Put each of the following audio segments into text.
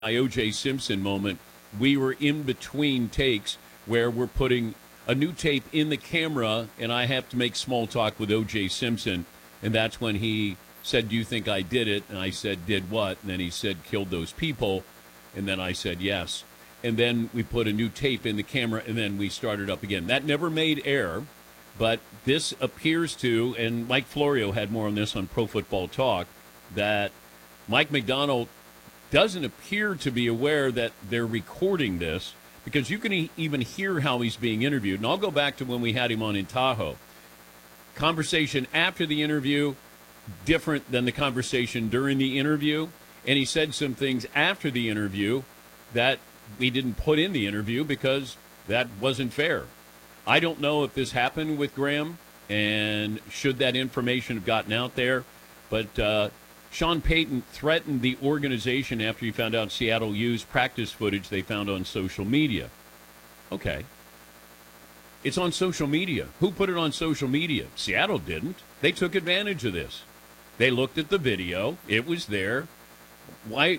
O.J. Simpson moment, we were in between takes where we're putting a new tape in the camera, and I have to make small talk with O.J. Simpson, and that's when he said, "Do you think I did it?" And I said, "Did what?" And then he said, "Killed those people." And then I said, "Yes." And then we put a new tape in the camera, and then we started up again. That never made air, but this appears to, and Mike Florio had more on this on Pro Football Talk, that Mike Macdonald doesn't appear to be aware that they're recording this, because you can even hear how he's being interviewed. And I'll go back to when we had him on in Tahoe. Conversation after the interview, different than the conversation during the interview. And he said some things after the interview that we didn't put in the interview because that wasn't fair. I don't know if this happened with Graham and should that information have gotten out there. But Sean Payton threatened the organization after he found out Seattle used practice footage they found on social media. Okay. It's on social media. Who put it on social media? Seattle didn't. They took advantage of this. They looked at the video. It was there. Why?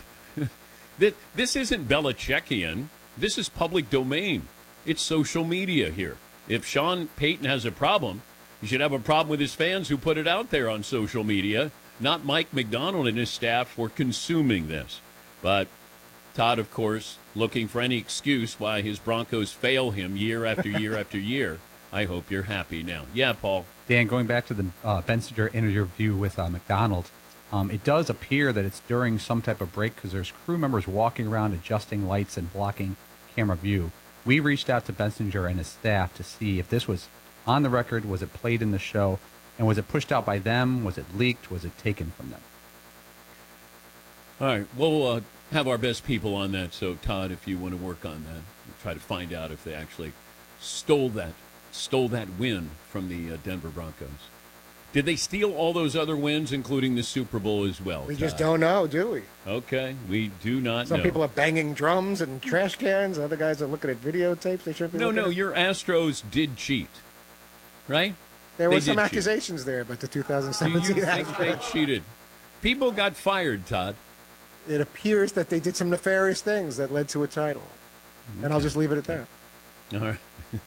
This isn't Belichickian. This is public domain. It's social media here. If Sean Payton has a problem, he should have a problem with his fans who put it out there on social media, not Mike Macdonald and his staff for consuming this. But Todd, of course, looking for any excuse why his Broncos fail him year after year after year. I hope you're happy now. Yeah, Paul. Dan, going back to the Bensinger interview with Macdonald, it does appear that it's during some type of break because there's crew members walking around adjusting lights and blocking camera view. We reached out to Bensinger and his staff to see if this was on the record, was it played in the show, and was it pushed out by them, was it leaked, was it taken from them? All right, we'll have our best people on that. So, Todd, if you want to work on that, we'll try to find out if they actually stole that win from the Denver Broncos. Did they steal all those other wins, including the Super Bowl as well? We just don't know, do we? Okay, we do not know. Some people are banging drums and trash cans. Other guys are looking at videotapes they shouldn't be looking at. Your Astros did cheat, right? There were some accusations there about the 2017 Do you think they cheated? People got fired, Todd. It appears that they did some nefarious things that led to a title. Okay. And I'll just leave it at that. All right.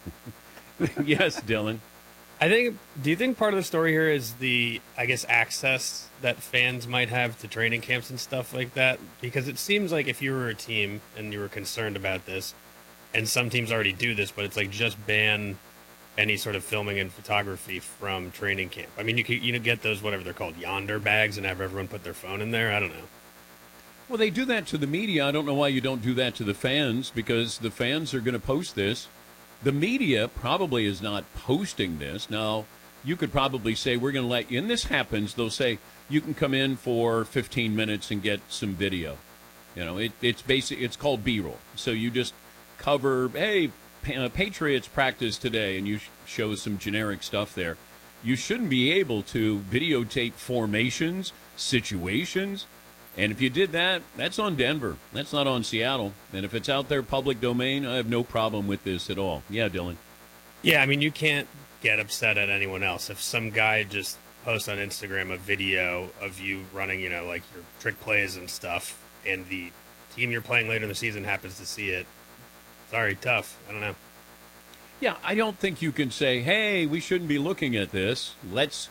Yes, Dylan. Do you think part of the story here is the, access that fans might have to training camps and stuff like that? Because it seems like if you were a team and you were concerned about this, and some teams already do this, but it's like just ban any sort of filming and photography from training camp. I mean, you can get those, whatever they're called, yonder bags, and have everyone put their phone in there. I don't know. Well, they do that to the media. I don't know why you don't do that to the fans, because the fans are going to post this. The media probably is not posting this. Now, you could probably say, we're going to let you, and this happens, they'll say, you can come in for 15 minutes and get some video. You know, it's called B-roll. So you just cover, hey, Patriots practice today, and you show some generic stuff there. You shouldn't be able to videotape formations, situations. And if you did that, that's on Denver. That's not on Seattle. And if it's out there public domain, I have no problem with this at all. Yeah, Dylan. Yeah, I mean, you can't get upset at anyone else. If some guy just posts on Instagram a video of you running, like your trick plays and stuff, and the team you're playing later in the season happens to see it, sorry, tough. I don't know. Yeah, I don't think you can say, hey, we shouldn't be looking at this. Let's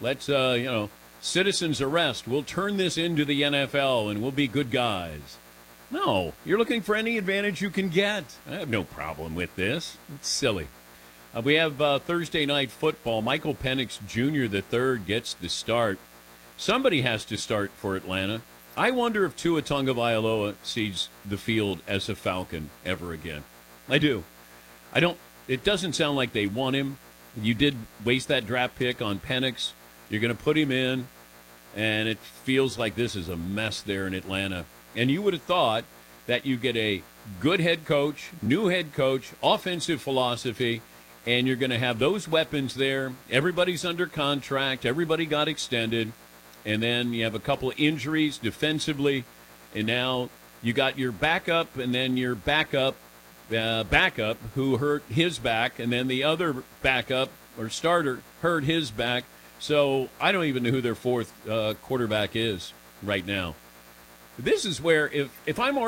citizens arrest. We'll turn this into the NFL and we'll be good guys. No, you're looking for any advantage you can get. I have no problem with this. It's silly. We have Thursday night football. Michael Penix Jr. III gets the start. Somebody has to start for Atlanta. I wonder if Tua Tagovailoa sees the field as a Falcon ever again. I do. It doesn't sound like they want him. You did waste that draft pick on Penix. You're going to put him in, and it feels like this is a mess there in Atlanta. And you would have thought that you get a good head coach, new head coach, offensive philosophy, and you're going to have those weapons there. Everybody's under contract. Everybody got extended. And then you have a couple of injuries defensively, and now you got your backup and then your backup who hurt his back, and then the other backup or starter hurt his back. So I don't even know who their fourth quarterback is right now. This is where if I'm